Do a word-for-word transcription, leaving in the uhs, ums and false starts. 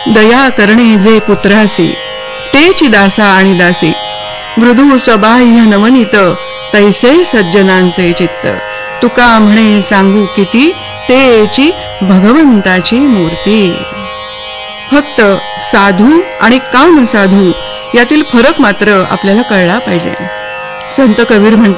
दया करणे जे पुत्रासी, तेची दासा आणि दासी. मृदू सबाह्य नवनीत, तैसे सज्जनांचे चित्त. तुका म्हणे सांगू किती, तेची भगवंताची मूर्ती. फक्त साधू आणि काम साधू यातील फरक मात्र आपल्याला कळला पाहिजे. संत कबीर म्हणतात,